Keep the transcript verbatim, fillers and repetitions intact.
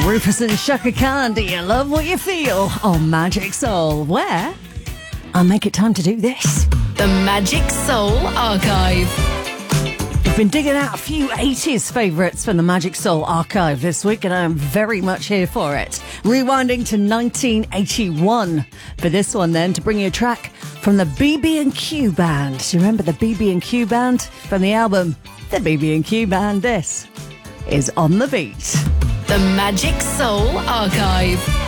Rufus and Shaka Khan, do you love what you feel? On Magic Soul, where I'll make it time to do this. The Magic Soul Archive. We've been digging out a few eighties favourites from the Magic Soul Archive this week, and I'm very much here for it. Rewinding to nineteen eighty-one for this one then, to bring you a track from the B B and Q Band. Do you remember the B B and Q Band from the album The B B and Q Band? This is On the Beat. The Magic Soul Archive.